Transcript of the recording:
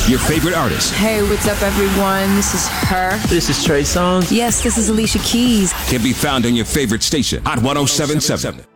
Your favorite artist Hey, what's up, everyone? This is Her. This is Trey Songz. Yes, this is Alicia Keys. can be found on your favorite station, Hot 107.7.